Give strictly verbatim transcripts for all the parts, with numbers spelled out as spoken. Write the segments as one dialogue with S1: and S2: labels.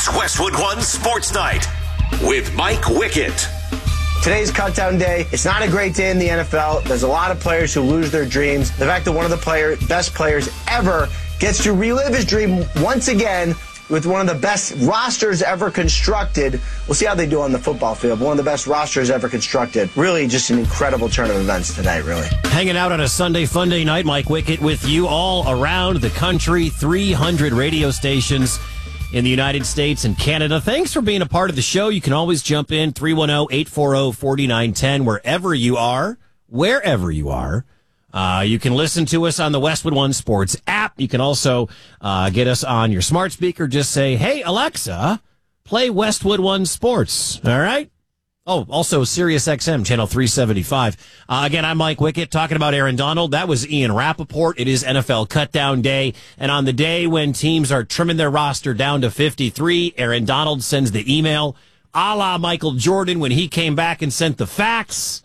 S1: It's Westwood One Sports Night with Mike Wickett.
S2: Today's cutdown day. It's not a great day in the N F L. There's a lot of players who lose their dreams. The fact that one of the player, best players ever gets to relive his dream once again with one of the best rosters ever constructed. We'll see how they do on the football field. One of the best rosters ever constructed. Really just an incredible turn of events tonight, really.
S3: Hanging out on a Sunday fun day night, Mike Wickett with you all around the country. three hundred radio stations in the United States and Canada. Thanks for being a part of the show. You can always jump in, three one zero, eight four zero, four nine one zero, wherever you are, wherever you are. Uh, you can listen to us on the Westwood One Sports app. You can also uh, get us on your smart speaker. Just say, hey, Alexa, play Westwood One Sports. All right? Oh, also Sirius X M, channel three seventy-five. Uh, again, I'm Mike Wickett talking about Aaron Donald. That was Ian Rappaport. It is N F L Cutdown Day. And on the day when teams are trimming their roster down to fifty-three, Aaron Donald sends the email, a la Michael Jordan when he came back and sent the fax.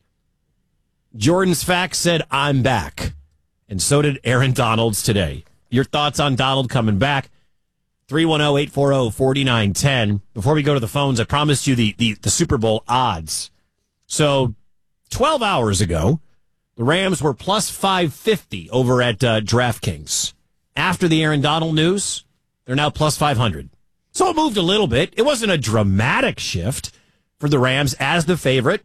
S3: Jordan's fax said, I'm back. And so did Aaron Donald's today. Your thoughts on Donald coming back? three one zero, eight four zero, four nine one zero. Before we go to the phones, I promised you the, the, the Super Bowl odds. So twelve hours ago, the Rams were plus five fifty over at uh, DraftKings. After the Aaron Donald news, they're now plus five hundred. So it moved a little bit. It wasn't a dramatic shift for the Rams as the favorite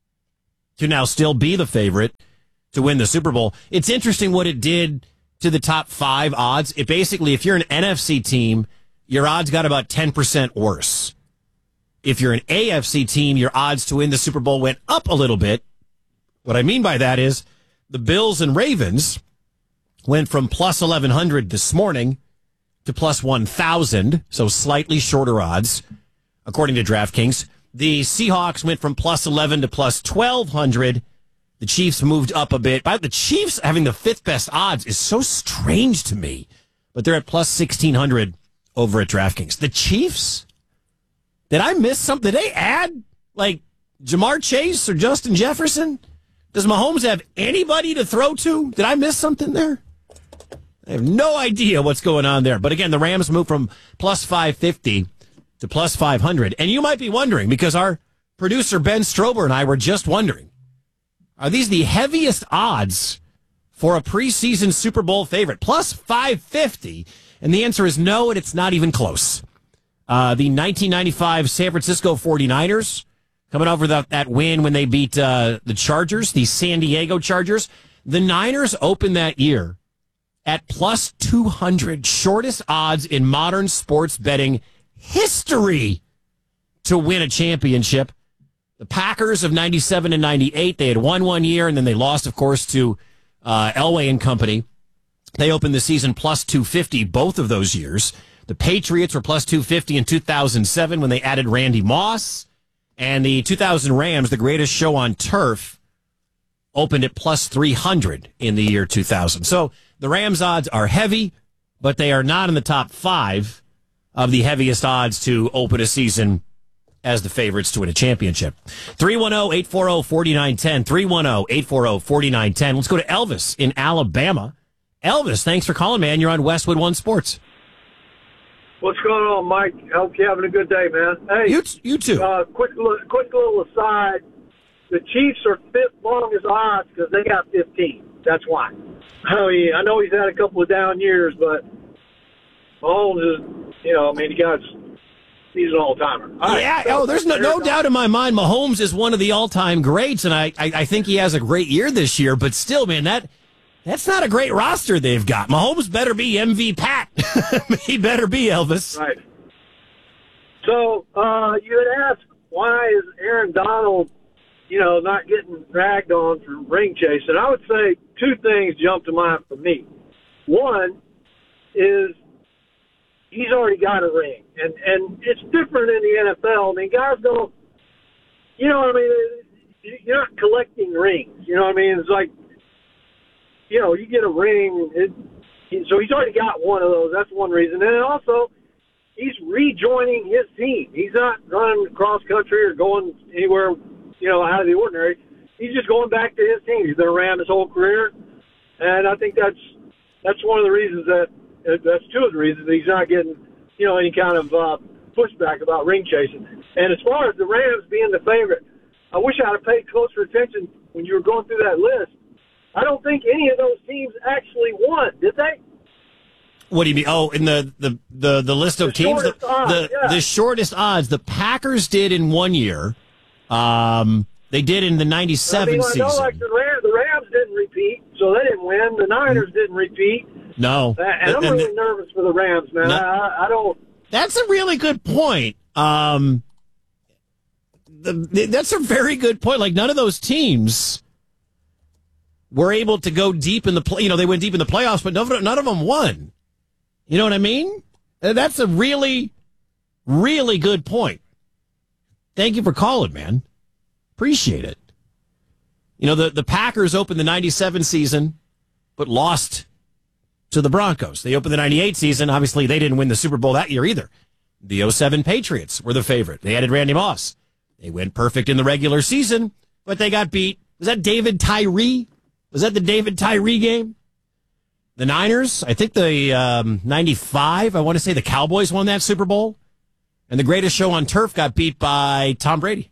S3: to now still be the favorite to win the Super Bowl. It's interesting what it did to the top five odds. It basically, if you're an N F C team, your odds got about ten percent worse. If you're an A F C team, your odds to win the Super Bowl went up a little bit. What I mean by that is the Bills and Ravens went from plus eleven hundred this morning to plus one thousand, so slightly shorter odds, according to DraftKings. The Seahawks went from plus eleven to plus twelve hundred. The Chiefs moved up a bit. But the Chiefs having the fifth best odds is so strange to me. But they're at plus sixteen hundred over at DraftKings. The Chiefs? Did I miss something? Did they add, like, Jamar Chase or Justin Jefferson? Does Mahomes have anybody to throw to? Did I miss something there? I have no idea what's going on there. But again, the Rams moved from plus five fifty to plus five hundred. And you might be wondering, because our producer Ben Strober and I were just wondering, are these the heaviest odds for a preseason Super Bowl favorite? Plus five fifty. And the answer is no, and it's not even close. Uh, the nineteen ninety-five San Francisco forty-niners coming over that, that win when they beat uh, the Chargers, the San Diego Chargers. The Niners opened that year at plus two hundred, shortest odds in modern sports betting history to win a championship. The Packers of ninety-seven and ninety-eight, they had won one year, and then they lost, of course, to uh, Elway and company. They opened the season plus two fifty both of those years. The Patriots were plus two fifty in two thousand seven when they added Randy Moss. And the two thousand Rams, the greatest show on turf, opened at plus three hundred in the year two thousand. So the Rams odds are heavy, but they are not in the top five of the heaviest odds to open a season as the favorites to win a championship. three one zero, eight four zero, four nine one zero, three one zero, eight four zero, four nine one zero. Let's go to Elvis in Alabama. Elvis, thanks for calling, man. You're on Westwood One Sports.
S4: What's going on, Mike? Hope you're having a good day, man. Hey,
S3: You, you too.
S4: Uh, quick, li- quick little aside. The Chiefs are fifth longest odds because they got fifteen. That's why. I mean, I know he's had a couple of down years, but Mahomes is, you know, I mean, he got... He's an all-timer. All
S3: yeah,
S4: right, so,
S3: oh, there's no, no doubt in my mind Mahomes is one of the all-time greats, and I, I, I think he has a great year this year, but still, man, that that's not a great roster they've got. Mahomes better be M V Pat. He better be, Elvis.
S4: Right. So, uh, you had asked, why is Aaron Donald, you know, not getting dragged on for ring chase? And I would say two things jump to mind for me. One is he's already got a ring, and and it's different in the N F L. I mean, guys don't, you know what I mean? You're not collecting rings. You know what I mean? It's like, you know, you get a ring, it, so he's already got one of those. That's one reason. And also, he's rejoining his team. He's not running cross country or going anywhere, you know, out of the ordinary. He's just going back to his team. He's been around his whole career, and I think that's that's one of the reasons that. That's two of the reasons that he's not getting, you know, any kind of uh, pushback about ring chasing. And as far as the Rams being the favorite, I wish I had paid closer attention when you were going through that list. I don't think any of those teams actually won, did they?
S3: What do you mean? Oh, in the, the, the, the list of
S4: the
S3: teams, the,
S4: odds,
S3: the,
S4: yeah.
S3: the shortest odds, the Packers did in one year. Um, they did in the ninety-seven
S4: I mean,
S3: season.
S4: I know, like the Rams, the Rams didn't repeat, so they didn't win. The Niners didn't repeat.
S3: No.
S4: And I'm
S3: and,
S4: really nervous for the Rams, man.
S3: No,
S4: I, I don't.
S3: That's a really good point. Um, the, that's a very good point. Like, none of those teams were able to go deep in the play. You know, they went deep in the playoffs, but none, none of them won. You know what I mean? That's a really, really good point. Thank you for calling, man. Appreciate it. You know, the, the Packers opened the ninety-seven season, but lost to the Broncos. They opened the ninety-eight season. Obviously, they didn't win the Super Bowl that year either. The oh seven Patriots were the favorite. They added Randy Moss. They went perfect in the regular season, but they got beat. Was that David Tyree? Was that the David Tyree game? The Niners, I think the um, ninety-five, I want to say the Cowboys won that Super Bowl. And the greatest show on turf got beat by Tom Brady.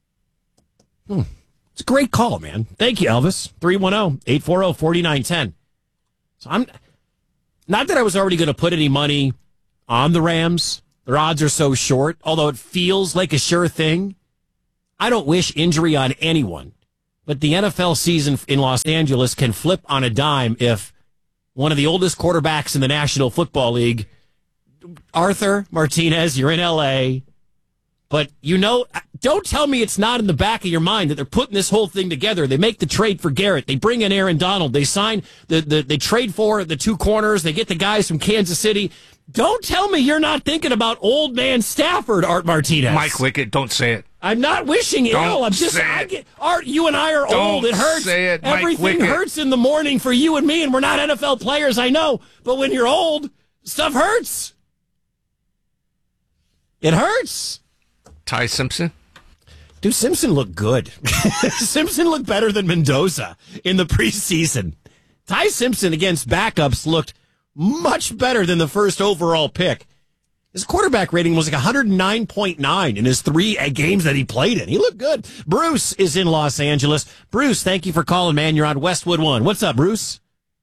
S3: Hmm. It's a great call, man. Thank you, Elvis. three one zero, eight four zero, four nine one zero. So I'm not that I was already going to put any money on the Rams. Their odds are so short, although it feels like a sure thing. I don't wish injury on anyone, but the N F L season in Los Angeles can flip on a dime if one of the oldest quarterbacks in the National Football League, Arthur Martinez, you're in L A, but you know, don't tell me it's not in the back of your mind that they're putting this whole thing together. They make the trade for Garrett. They bring in Aaron Donald. They sign the, the they trade for the two corners. They get the guys from Kansas City. Don't tell me you're not thinking about old man Stafford, Art Martinez.
S5: Mike Wickett, don't say it.
S3: I'm not wishing
S5: Don't
S3: ill. I'm just
S5: say
S3: I
S5: it.
S3: get, Art, you and I are
S5: Don't
S3: old. It hurts.
S5: say it, Mike
S3: Everything
S5: Wickett.
S3: hurts in the morning for you and me, and we're not N F L players, I know. But when you're old, stuff hurts. It hurts.
S5: Ty Simpson?
S3: Dude, Simpson looked good. Simpson looked better than Mendoza in the preseason. Ty Simpson against backups looked much better than the first overall pick. His quarterback rating was like one oh nine point nine in his three games that he played in. He looked good. Bruce is in Los Angeles. Bruce, thank you for calling, man. You're on Westwood One. What's up, Bruce?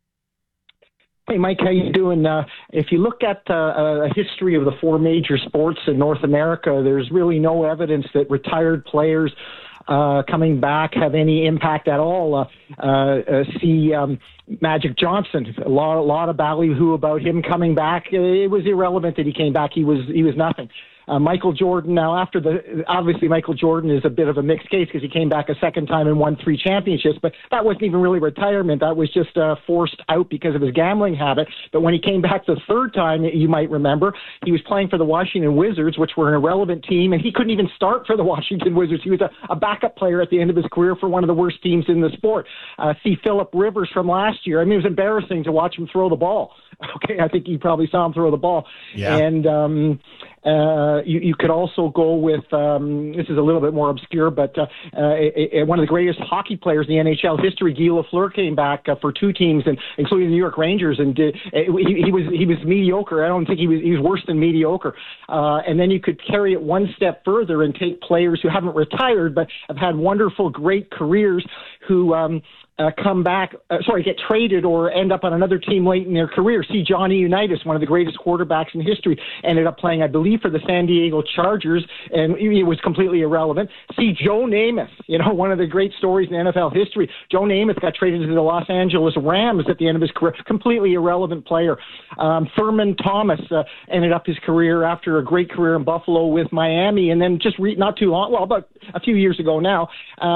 S6: Hey, Mike, how you doing? Uh, if you look at uh, a history of the four major sports in North America, there's really no evidence that retired players uh, coming back have any impact at all. Uh, uh, uh, see um, Magic Johnson, a lot, a lot of ballyhoo about him coming back. It was irrelevant that he came back. He was, he was nothing. Uh, Michael Jordan, now after the, obviously Michael Jordan is a bit of a mixed case because he came back a second time and won three championships, but that wasn't even really retirement. That was just uh, forced out because of his gambling habit. But when he came back the third time, you might remember, he was playing for the Washington Wizards, which were an irrelevant team, and he couldn't even start for the Washington Wizards. He was a, a backup player at the end of his career for one of the worst teams in the sport. Uh, see Phillip Rivers from last year. I mean, it was embarrassing to watch him throw the ball. Okay, I think you probably saw him throw the ball.
S3: Yeah.
S6: And um, uh, you, you could also go with, um, this is a little bit more obscure, but uh, uh, a, a, one of the greatest hockey players in the N H L history, Guy Lafleur, came back uh, for two teams, and including the New York Rangers, and did, uh, he, he was he was mediocre. I don't think he was he was worse than mediocre. Uh, and then you could carry it one step further and take players who haven't retired but have had wonderful, great careers who um, uh, come back, uh, sorry, get traded or end up on another team late in their career. See Johnny Unitas, one of the greatest quarterbacks in history, ended up playing, I believe, for the San Diego Chargers, and it was completely irrelevant. See Joe Namath, you know, one of the great stories in N F L history. Joe Namath got traded to the Los Angeles Rams at the end of his career, completely irrelevant player. Um, Thurman Thomas uh, ended up his career after a great career in Buffalo with Miami, and then just re- not too long, well, about a few years ago now,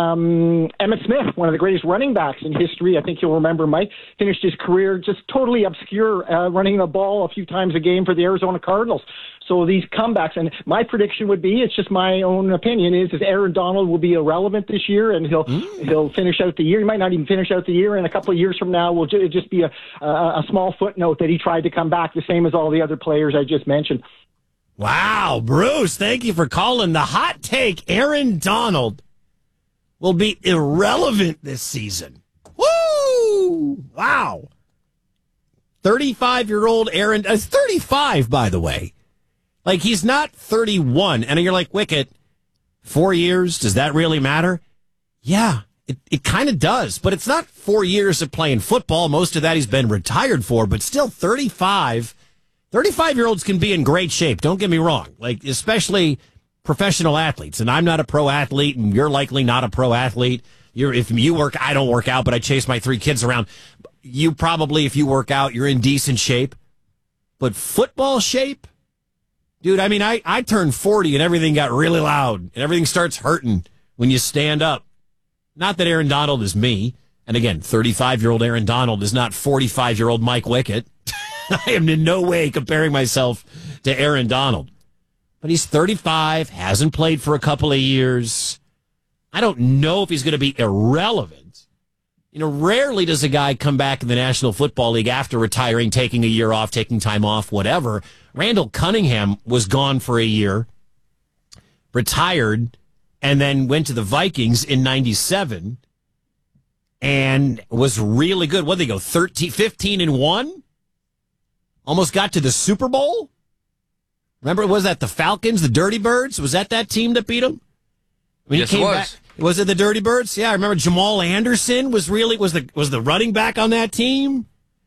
S6: um, Emmitt Smith, one of the greatest running backs in history, I think you'll remember, Mike, finished his career just totally obscure, uh, running the ball a few times a game for the Arizona Cardinals. So these comebacks, and my prediction would be, it's just my own opinion, is, is Aaron Donald will be irrelevant this year, and he'll mm. he'll finish out the year. He might not even finish out the year, and a couple of years from now will ju- just be a, a a small footnote that he tried to come back, the same as all the other players I just mentioned.
S3: Wow, Bruce, thank you for calling. The hot take, Aaron Donald will be irrelevant this season. Woo! Wow. thirty-five-year-old Aaron, uh, thirty-five, by the way. Like, he's not thirty-one. And you're like, Wicket, four years, does that really matter? Yeah, it, it kind of does. But it's not four years of playing football. Most of that he's been retired for. But still, thirty-five. thirty-five-year-olds can be in great shape. Don't get me wrong. Like, especially professional athletes. And I'm not a pro athlete, and you're likely not a pro athlete. You're, if you work, I don't work out, but I chase my three kids around. You probably, if you work out, you're in decent shape. But football shape? Dude, I mean, I, I turned forty and everything got really loud and everything starts hurting when you stand up. Not that Aaron Donald is me. And again, thirty-five-year-old Aaron Donald is not forty-five-year-old Mike Wicket. I am in no way comparing myself to Aaron Donald. But he's thirty-five, hasn't played for a couple of years. I don't know if he's going to be irrelevant. You know, rarely does a guy come back in the National Football League after retiring, taking a year off, taking time off, whatever. Randall Cunningham was gone for a year, retired, and then went to the Vikings in ninety-seven and was really good. What did they go, thirteen, fifteen and one? Almost got to the Super Bowl? Remember, was that the Falcons, the Dirty Birds? Was that that team that beat them? I mean,
S5: yes,
S3: he came
S5: it was.
S3: Back, was it the Dirty Birds? Yeah, I remember Jamal Anderson was really was the was the running back on that team.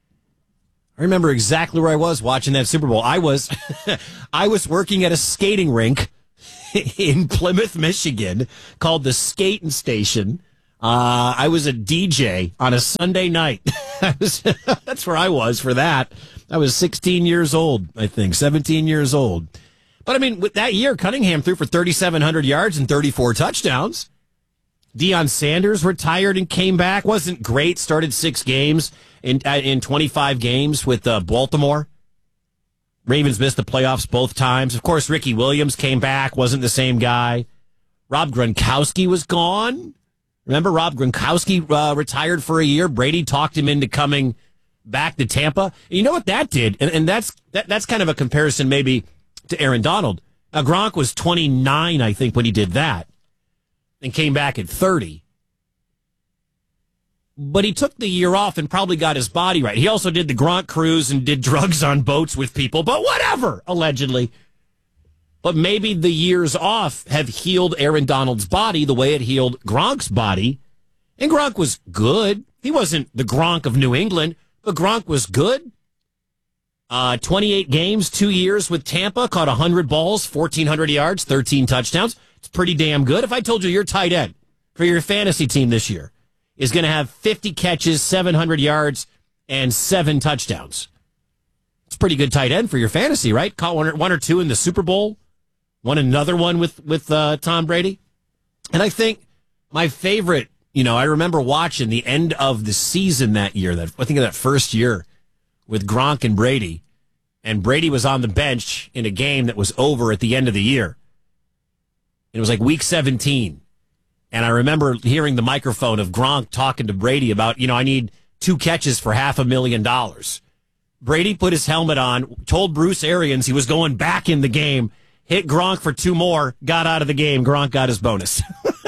S3: I remember exactly where I was watching that Super Bowl. I was I was working at a skating rink in Plymouth, Michigan, called the Skating Station. Uh, I was a D J on a Sunday night. I was, that's where I was for that. I was sixteen years old, I think, seventeen years old. But, I mean, with that year, Cunningham threw for thirty-seven hundred yards and thirty-four touchdowns. Deion Sanders retired and came back. Wasn't great. Started six games in uh, in twenty-five games with uh, Baltimore. Ravens missed the playoffs both times. Of course, Ricky Williams came back. Wasn't the same guy. Rob Gronkowski was gone. Remember, Rob Gronkowski uh, retired for a year. Brady talked him into coming back to Tampa. And you know what that did? And, and that's that, that's kind of a comparison maybe to Aaron Donald. Now, Gronk was twenty-nine, I think, when he did that, and came back at thirty. But he took the year off and probably got his body right. He also did the Gronk cruise and did drugs on boats with people, but whatever, allegedly. But maybe the years off have healed Aaron Donald's body the way it healed Gronk's body. And Gronk was good. He wasn't the Gronk of New England, but Gronk was good. Uh, twenty-eight games, two years with Tampa, caught one hundred balls, fourteen hundred yards, thirteen touchdowns. It's pretty damn good. If I told you your tight end for your fantasy team this year is going to have fifty catches, seven hundred yards, and seven touchdowns, it's a pretty good tight end for your fantasy, right? Caught one or, one or two in the Super Bowl, won another one with, with uh, Tom Brady. And I think my favorite, you know, I remember watching the end of the season that year, that I think of that first year with Gronk and Brady, and Brady was on the bench in a game that was over at the end of the year. It was like week seventeen. And I remember hearing the microphone of Gronk talking to Brady about, you know, I need two catches for half a million dollars. Brady put his helmet on, told Bruce Arians he was going back in the game, hit Gronk for two more, got out of the game. Gronk got his bonus.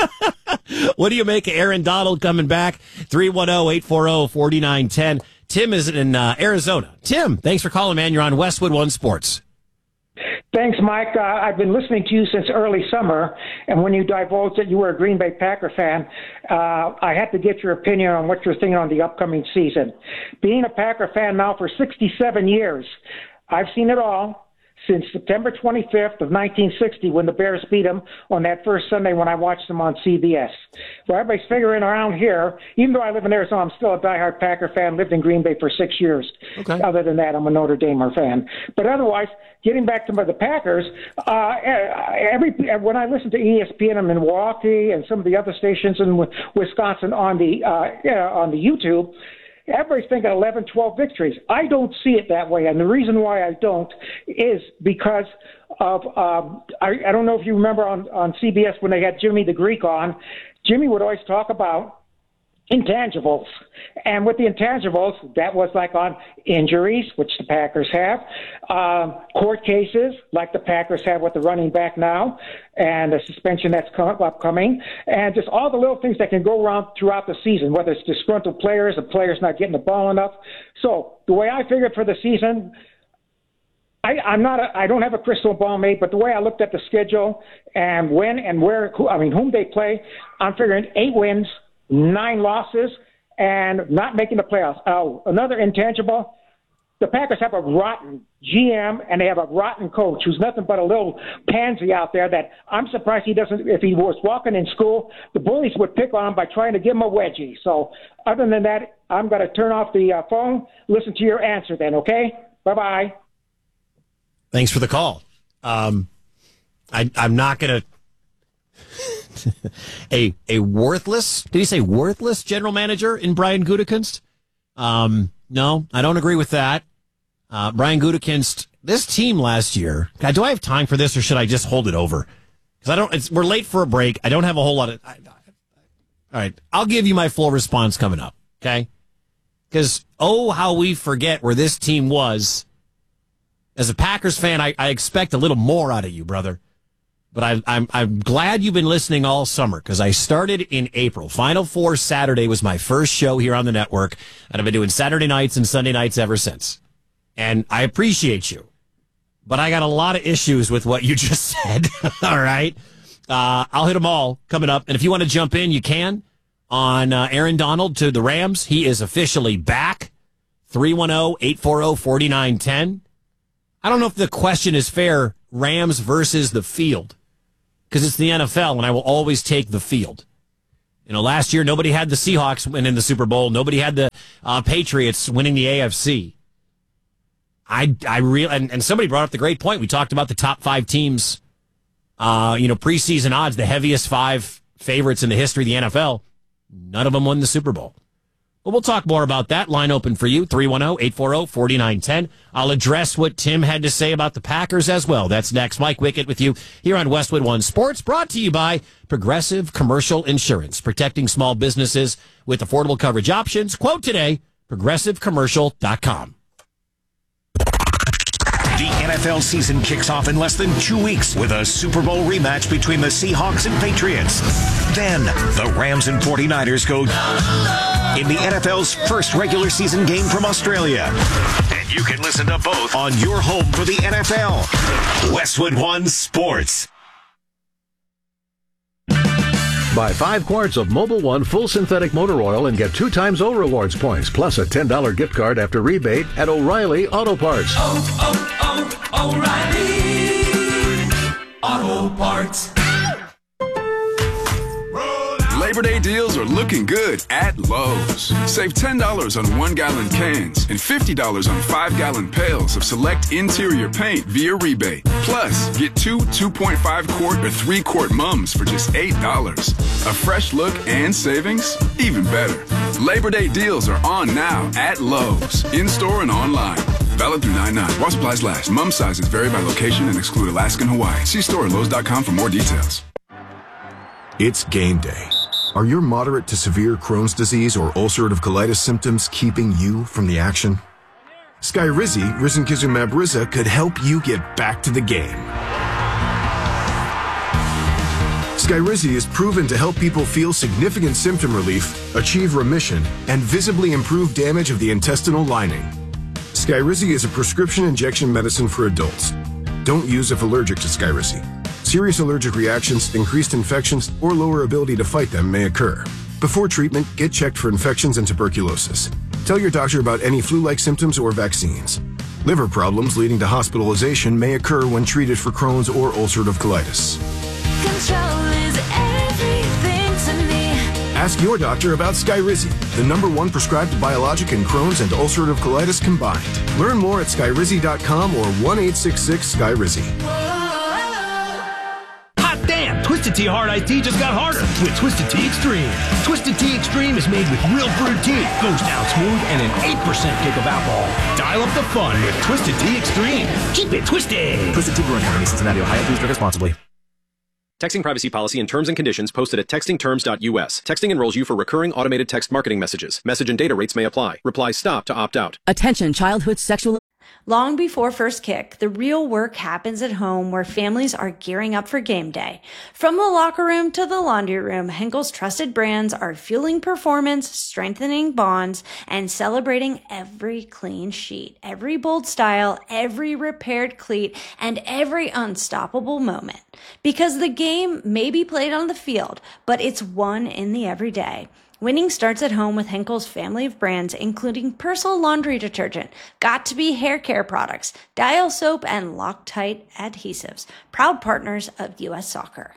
S3: What do you make of Aaron Donald coming back? three one zero, eight four zero, four nine one zero. Tim is in uh, Arizona. Tim, thanks for calling, man. You're on Westwood One Sports.
S7: Thanks, Mike. Uh, I've been listening to you since early summer, and when you divulged that you were a Green Bay Packer fan, uh, I had to get your opinion on what you're thinking on the upcoming season. Being a Packer fan now for sixty-seven years, I've seen it all since September twenty-fifth of nineteen sixty when the Bears beat them on that first Sunday when I watched them on C B S. Well, everybody's figuring around here, even though I live in Arizona, I'm still a diehard Packer fan, lived in Green Bay for six years.
S3: Okay.
S7: Other than that, I'm a Notre Damer fan. But otherwise, getting back to the Packers, uh, every when I listen to E S P N in Milwaukee and some of the other stations in Wisconsin on the uh, yeah, on the YouTube, everybody's thinking eleven, twelve victories. I don't see it that way, and the reason why I don't is because of um, I, I don't know if you remember on, on C B S when they had Jimmy the Greek on, Jimmy would always talk about intangibles. And with the intangibles, that was like on injuries, which the Packers have, um, court cases, like the Packers have with the running back now, and the suspension that's come, upcoming, and just all the little things that can go around throughout the season, whether it's disgruntled players, the players not getting the ball enough. So the way I figured for the season, I, I'm not. A, I don't have a crystal ball, mate. But the way I looked at the schedule and when and where, who, I mean, whom they play, I'm figuring eight wins, nine losses, and not making the playoffs. Oh, another intangible. The Packers have a rotten G M and they have a rotten coach who's nothing but a little pansy out there that I'm surprised he doesn't. If he was walking in school, the bullies would pick on him by trying to give him a wedgie. So other than that, I'm going to turn off the uh, phone, listen to your answer then, okay? Bye-bye.
S3: Thanks for the call. Um, I, I'm not going to... a a worthless, did he say worthless general manager in Brian Gutekunst? Um, no, I don't agree with that. Uh, Brian Gutekunst, this team last year, God, do I have time for this or should I just hold it over? Because I don't, it's, we're late for a break. I don't have a whole lot of, I, I, all right, I'll give you my full response coming up, okay? Because, oh, how we forget where this team was. As a Packers fan, I, I expect a little more out of you, brother. But I, I'm I'm glad you've been listening all summer because I started in April. Final Four Saturday was my first show here on the network, and I've been doing Saturday nights and Sunday nights ever since. And I appreciate you, but I got a lot of issues with what you just said. All right, uh, I'll hit them all coming up. And if you want to jump in, you can on uh, Aaron Donald to the Rams. He is officially back. three one zero, eight four zero, four nine one zero. I don't know if the question is fair, Rams versus the field. Because it's the N F L, and I will always take the field. You know, last year, nobody had the Seahawks winning the Super Bowl. Nobody had the uh, Patriots winning the A F C. I, I really, and, and somebody brought up the great point. We talked about the top five teams, uh, you know, preseason odds, the heaviest five favorites in the history of the N F L. None of them won the Super Bowl. Well, we'll talk more about that. Line open for you, three one zero, eight four zero, four nine one zero. I'll address what Tim had to say about the Packers as well. That's next. Mike Wickett with you here on Westwood One Sports, brought to you by Progressive Commercial Insurance, protecting small businesses with affordable coverage options. Quote today, progressive commercial dot com.
S1: The N F L season kicks off in less than two weeks with a Super Bowl rematch between the Seahawks and Patriots. Then, the Rams and forty-niners go in the N F L's first regular season game from Australia. And you can listen to both on your home for the N F L. Westwood One Sports.
S8: Buy five quarts of Mobil One full synthetic motor oil and get two times O Rewards points, plus a ten dollars gift card after rebate at O'Reilly Auto Parts.
S9: Oh, oh, oh, O'Reilly Auto Parts.
S10: Labor Day deals are looking good at Lowe's. Save ten dollars on one-gallon cans and fifty dollars on five-gallon pails of select interior paint via rebate. Plus, get two two point five quart or three quart mums for just eight dollars. A fresh look and savings? Even better. Labor Day deals are on now at Lowe's, in-store and online. Valid through nine nine. While supplies last. Mum sizes vary by location and exclude Alaska and Hawaii. See store at Lowe's dot com for more details.
S11: It's game day. Are your moderate to severe Crohn's disease or ulcerative colitis symptoms keeping you from the action? Skyrizi, risankizumab Riza, could help you get back to the game. Skyrizi is proven to help people feel significant symptom relief, achieve remission, and visibly improve damage of the intestinal lining. Skyrizi is a prescription injection medicine for adults. Don't use if allergic to Skyrizi. Serious allergic reactions, increased infections, or lower ability to fight them may occur. Before treatment, get checked for infections and tuberculosis. Tell your doctor about any flu-like symptoms or vaccines. Liver problems leading to hospitalization may occur when treated for Crohn's or ulcerative colitis.
S9: Control is everything to me.
S11: Ask your doctor about Skyrizi, the number one prescribed biologic in Crohn's and ulcerative colitis combined. Learn more at skyrizi dot com or one eight six six Skyrizi.
S12: Damn, Twisted Tea Hard Iced Tea just got harder with Twisted Tea Extreme. Twisted Tea Extreme is made with real brewed tea, goes down smooth, and an eight percent kick of alcohol. Dial up the fun with Twisted Tea Extreme. Keep it twisted.
S13: Twisted Tea Brewing Company, Cincinnati, Ohio. Please drink responsibly.
S14: Texting privacy policy and terms and conditions posted at texting terms dot U S. Texting enrolls you for recurring automated text marketing messages. Message and data rates may apply. Reply STOP to opt out.
S15: Attention, childhood sexual... Long before first kick, the real work happens at home where families are gearing up for game day. From the locker room to the laundry room, Henkel's trusted brands are fueling performance, strengthening bonds, and celebrating every clean sheet, every bold style, every repaired cleat, and every unstoppable moment. Because the game may be played on the field, but it's won in the everyday. Winning starts at home with Henkel's family of brands, including Persil laundry detergent, Got2b hair care products, Dial soap, and Loctite adhesives, proud partners of U S Soccer.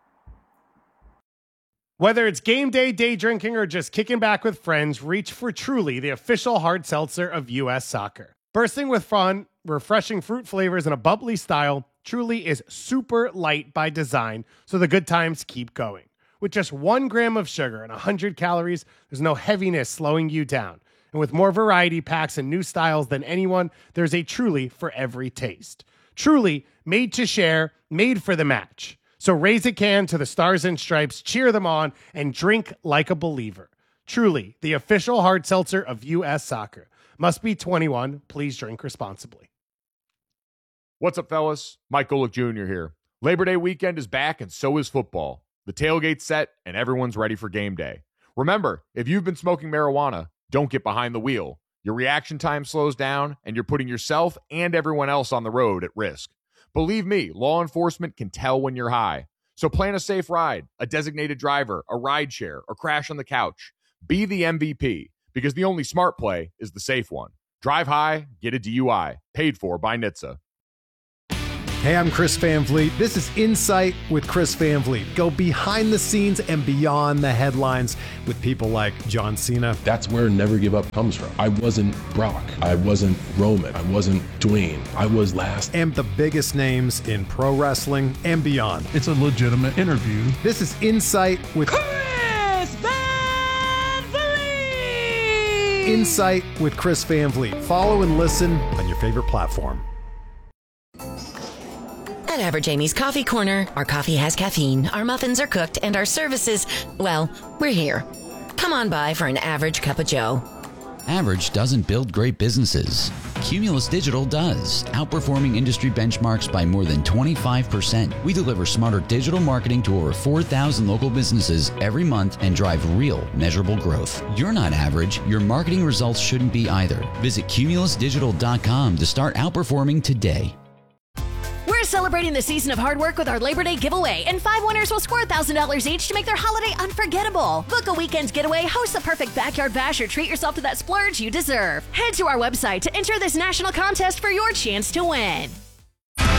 S16: Whether it's game day, day drinking, or just kicking back with friends, reach for Truly, the official hard seltzer of U S Soccer. Bursting with fun, refreshing fruit flavors, and a bubbly style, Truly is super light by design, so the good times keep going. With just one gram of sugar and one hundred calories, there's no heaviness slowing you down. And with more variety packs and new styles than anyone, there's a Truly for every taste. Truly, made to share, made for the match. So raise a can to the Stars and Stripes, cheer them on, and drink like a believer. Truly, the official hard seltzer of U S Soccer. Must be twenty-one. Please drink responsibly.
S17: What's up, fellas? Mike Golick Junior here. Labor Day weekend is back, and so is football. The tailgate's set, and everyone's ready for game day. Remember, if you've been smoking marijuana, don't get behind the wheel. Your reaction time slows down, and you're putting yourself and everyone else on the road at risk. Believe me, law enforcement can tell when you're high. So plan a safe ride, a designated driver, a ride share, or crash on the couch. Be the M V P, because the only smart play is the safe one. Drive high, get a D U I. Paid for by N H T S A.
S18: Hey, I'm Chris Van Vliet. This is Insight with Chris Van Vliet. Go behind the scenes and beyond the headlines with people like John Cena.
S19: That's where Never Give Up comes from. I wasn't Brock. I wasn't Roman. I wasn't Dwayne. I was last.
S18: And the biggest names in pro wrestling and beyond.
S20: It's a legitimate interview.
S18: This is Insight with
S9: Chris Van Vliet!
S18: Insight with Chris Van Vliet. Follow and listen on your favorite platform.
S21: At Average Amy's Coffee Corner, our coffee has caffeine, our muffins are cooked, and our services, well, we're here. Come on by for an average cup of joe.
S22: Average doesn't build great businesses. Cumulus Digital does, outperforming industry benchmarks by more than twenty-five percent. We deliver smarter digital marketing to over four thousand local businesses every month and drive real, measurable growth. You're not average. Your marketing results shouldn't be either. Visit cumulus digital dot com to start outperforming today.
S23: We're celebrating the season of hard work with our Labor Day giveaway, and five winners will score one thousand dollars each to make their holiday unforgettable. Book a weekend's getaway, host the perfect backyard bash, or treat yourself to that splurge you deserve. Head to our website to enter this national contest for your chance to win.